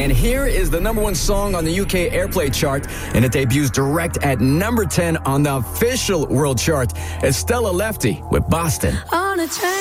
And here is the number one song on the UK Airplay chart, and it debuts direct at number 10 on the official world chart. It's Stella Lefty with Boston. On a train.